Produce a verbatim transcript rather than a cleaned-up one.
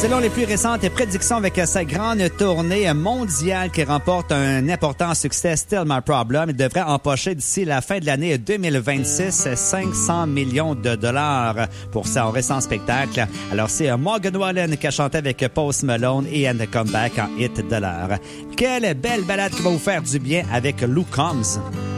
Selon les plus récentes prédictions avec sa grande tournée mondiale qui remporte un important succès, Still My Problem, il devrait empocher d'ici la fin de l'année deux mille vingt-six cinq cents millions de dollars pour son récent spectacle. Alors c'est Morgan Wallen qui a chanté avec Post Malone et And Comeback en hit de l'heure. Quelle belle balade qui va vous faire du bien avec Luke Combs.